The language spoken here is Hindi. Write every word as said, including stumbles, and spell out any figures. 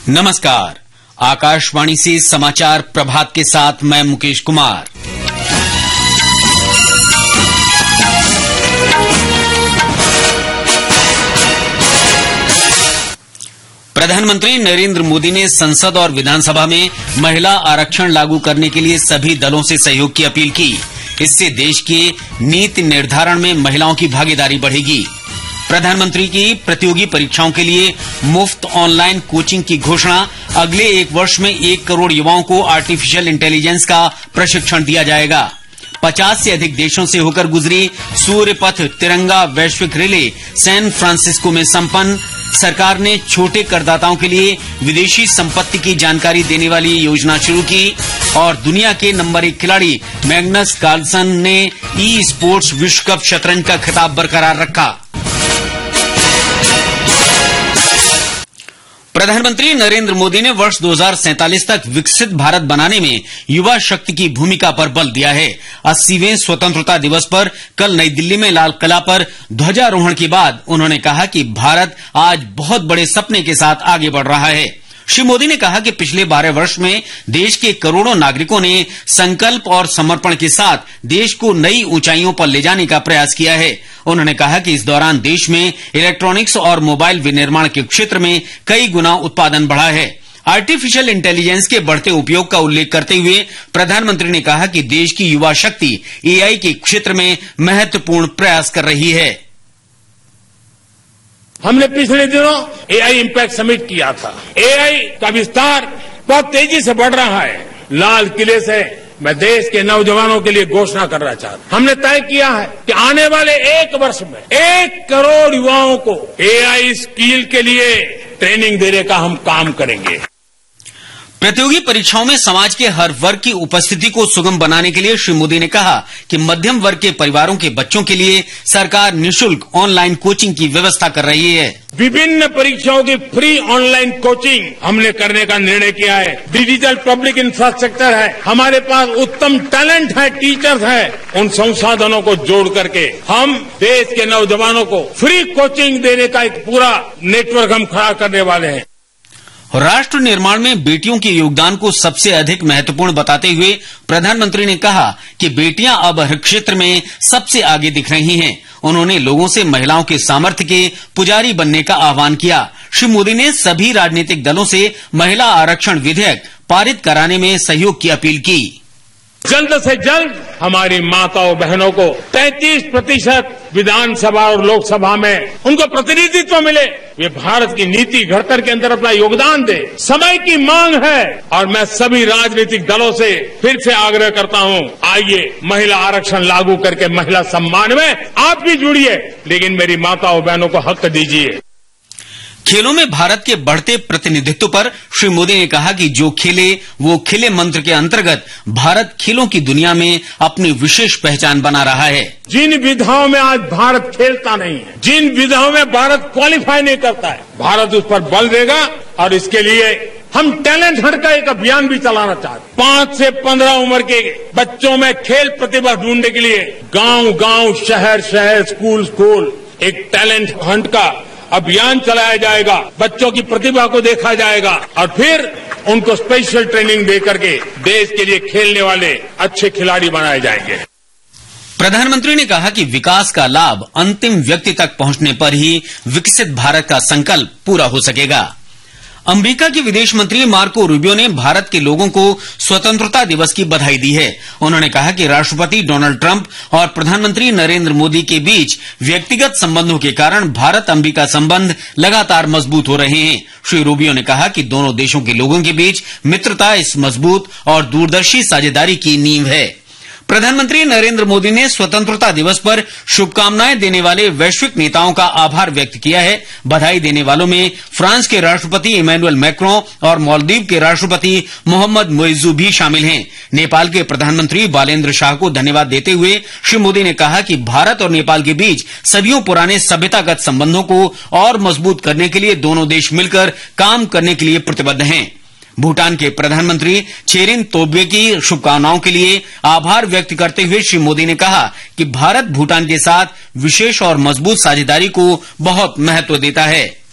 नमस्कार, आकाशवाणी से समाचार प्रभात के साथ मैं मुकेश कुमार। प्रधानमंत्री नरेंद्र मोदी ने संसद और विधानसभा में महिला आरक्षण लागू करने के लिए सभी दलों से सहयोग की अपील की। इससे देश के नीति निर्धारण में महिलाओं की भागीदारी बढ़ेगी। प्रधानमंत्री की प्रतियोगी परीक्षाओं के लिए मुफ्त ऑनलाइन कोचिंग की घोषणा। अगले एक वर्ष में एक करोड़ युवाओं को आर्टिफिशियल इंटेलिजेंस का प्रशिक्षण दिया जाएगा। पचास से अधिक देशों से होकर गुजरी सूर्यपथ तिरंगा वैश्विक रिले सैन फ्रांसिस्को में संपन्न। सरकार ने छोटे करदाताओं के लिए विदेशी संपत्ति की जानकारी देने वाली योजना शुरू की। और दुनिया के नंबर एक खिलाड़ी मैग्नस कार्लसन ने ई स्पोर्ट्स विश्व कप शतरंज का खिताब बरकरार रखा। प्रधानमंत्री नरेंद्र मोदी ने वर्ष दो हज़ार सैंतालीस तक विकसित भारत बनाने में युवा शक्ति की भूमिका पर बल दिया है। अस्सीवें स्वतंत्रता दिवस पर कल नई दिल्ली में लाल किला पर ध्वजारोहण के बाद उन्होंने कहा कि भारत आज बहुत बड़े सपने के साथ आगे बढ़ रहा है। श्री मोदी ने कहा कि पिछले बारह वर्ष में देश के करोड़ों नागरिकों ने संकल्प और समर्पण के साथ देश को नई ऊंचाइयों पर ले जाने का प्रयास किया है। उन्होंने कहा कि इस दौरान देश में इलेक्ट्रॉनिक्स और मोबाइल विनिर्माण के क्षेत्र में कई गुना उत्पादन बढ़ा है। आर्टिफिशियल इंटेलिजेंस के बढ़ते उपयोग का उल्लेख करते हुए प्रधानमंत्री ने कहा कि देश की युवा शक्ति एआई के क्षेत्र में महत्वपूर्ण प्रयास कर रही है। हमने पिछले दिनों एआई इम्पैक्ट समिट किया था। एआई का विस्तार बहुत तेजी से बढ़ रहा है। लाल किले से मैं देश के नौजवानों के लिए घोषणा करना चाहता हूं। हमने तय किया है कि आने वाले एक वर्ष में एक करोड़ युवाओं को एआई स्किल के लिए ट्रेनिंग देने का हम काम करेंगे। प्रतियोगी परीक्षाओं में समाज के हर वर्ग की उपस्थिति को सुगम बनाने के लिए श्री मोदी ने कहा कि मध्यम वर्ग के परिवारों के बच्चों के लिए सरकार निःशुल्क ऑनलाइन कोचिंग की व्यवस्था कर रही है। विभिन्न परीक्षाओं की फ्री ऑनलाइन कोचिंग हमने करने का निर्णय किया है। डिजिटल पब्लिक इंफ्रास्ट्रक्चर है, हमारे पास उत्तम टैलेंट है, टीचर्स है। उन संसाधनों को जोड़ करके हम देश के नौजवानों को फ्री कोचिंग देने का एक पूरा नेटवर्क हम खड़ा करने वाले हैं। राष्ट्र निर्माण में बेटियों के योगदान को सबसे अधिक महत्वपूर्ण बताते हुए प्रधानमंत्री ने कहा कि बेटियां अब हर क्षेत्र में सबसे आगे दिख रही हैं। उन्होंने लोगों से महिलाओं के सामर्थ्य के पुजारी बनने का आह्वान किया। श्री मोदी ने सभी राजनीतिक दलों से महिला आरक्षण विधेयक पारित कराने में सहयोग की अपील की। जल्द से जल्द हमारी माताओं बहनों को तैंतीस प्रतिशत विधानसभा और लोकसभा में उनको प्रतिनिधित्व मिले। वे भारत की नीति घड़तर के अंदर अपना योगदान दे। समय की मांग है और मैं सभी राजनीतिक दलों से फिर से आग्रह करता हूं, आइए महिला आरक्षण लागू करके महिला सम्मान में आप भी जुड़िए, लेकिन मेरी माताओं बहनों को हक दीजिए। खेलों में भारत के बढ़ते प्रतिनिधित्व पर श्री मोदी ने कहा कि जो खेले वो खिले मंत्र के अंतर्गत भारत खेलों की दुनिया में अपनी विशेष पहचान बना रहा है। जिन विधाओं में आज भारत खेलता नहीं है, जिन विधाओं में भारत क्वालिफाई नहीं करता है, भारत उस पर बल देगा और इसके लिए हम टैलेंट हंट का एक अभियान भी चलाना चाहते हैं। पांच से पंद्रह उम्र के बच्चों में खेल प्रतिभा ढूंढने के लिए गांव गांव, शहर शहर, स्कूल स्कूल एक टैलेंट हंट का अभियान चलाया जाएगा। बच्चों की प्रतिभा को देखा जाएगा और फिर उनको स्पेशल ट्रेनिंग दे करके देश के लिए खेलने वाले अच्छे खिलाड़ी बनाए जाएंगे। प्रधानमंत्री ने कहा कि विकास का लाभ अंतिम व्यक्ति तक पहुंचने पर ही विकसित भारत का संकल्प पूरा हो सकेगा। अमेरिका के विदेश मंत्री मार्को रूबियो ने भारत के लोगों को स्वतंत्रता दिवस की बधाई दी है। उन्होंने कहा कि राष्ट्रपति डोनाल्ड ट्रंप और प्रधानमंत्री नरेंद्र मोदी के बीच व्यक्तिगत संबंधों के कारण भारत अमेरिका संबंध लगातार मजबूत हो रहे हैं। श्री रूबियो ने कहा कि दोनों देशों के लोगों के बीच मित्रता इस मजबूत और दूरदर्शी साझेदारी की नींव है। प्रधानमंत्री नरेंद्र मोदी ने स्वतंत्रता दिवस पर शुभकामनाएं देने वाले वैश्विक नेताओं का आभार व्यक्त किया है। बधाई देने वालों में फ्रांस के राष्ट्रपति इमैनुअल मैक्रों और मालदीव के राष्ट्रपति मोहम्मद मुइज्जू भी शामिल हैं। नेपाल के प्रधानमंत्री बालेन्द्र शाह को धन्यवाद देते हुए श्री मोदी ने कहा कि भारत और नेपाल के बीच सदियों पुराने सभ्यतागत संबंधों को और मजबूत करने के लिए दोनों देश मिलकर काम करने के लिए प्रतिबद्ध हैं। भूटान के प्रधानमंत्री छेरिन तोब्गे की शुभकामनाओं के लिए आभार व्यक्त करते हुए श्री मोदी ने कहा कि भारत भूटान के साथ विशेष और मजबूत साझेदारी को बहुत महत्व देता है।